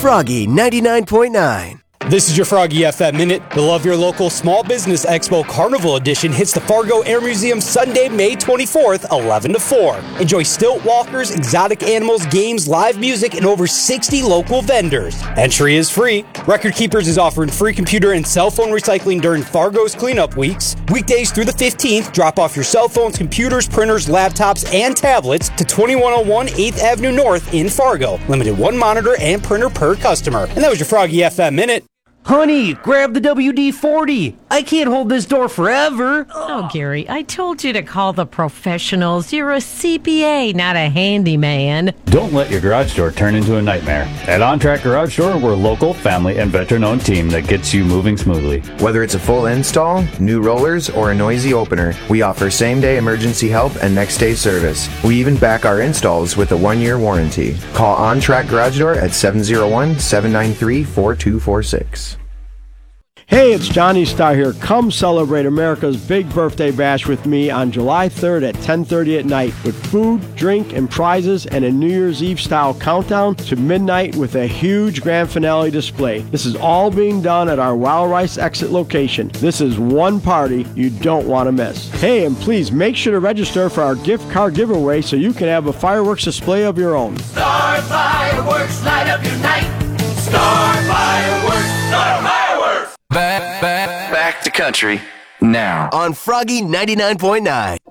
Froggy 99.9. This is your Froggy FM Minute. The Love Your Local Small Business Expo Carnival Edition hits the Fargo Air Museum Sunday, May 24th, 11 to 4. Enjoy stilt walkers, exotic animals, games, live music, and over 60 local vendors. Entry is free. Record Keepers is offering free computer and cell phone recycling during Fargo's cleanup weeks. Weekdays through the 15th, drop off your cell phones, computers, printers, laptops, and tablets to 2101 8th Avenue North in Fargo. Limited one monitor and printer per customer. And that was your Froggy FM Minute. Honey, grab the WD-40. I can't hold this door forever. Oh, Gary, I told you to call the professionals. You're a CPA, not a handyman. Don't let your garage door turn into a nightmare. At OnTrack Garage Door, we're a local, family, and veteran-owned team that gets you moving smoothly. Whether it's a full install, new rollers, or a noisy opener, we offer same-day emergency help and next-day service. We even back our installs with a 1-year warranty. Call OnTrack Garage Door at 701-793-4246. Hey, it's Johnny Starr here. Come celebrate America's big birthday bash with me on July 3rd at 10:30 at night with food, drink, and prizes and a New Year's Eve-style countdown to midnight with a huge grand finale display. This is all being done at our Wild Rice exit location. This is one party you don't want to miss. Hey, and please make sure to register for our gift card giveaway so you can have a fireworks display of your own. Star Fireworks, light up your night. Star Fireworks, Star Fireworks. Back to country now on Froggy 99.9.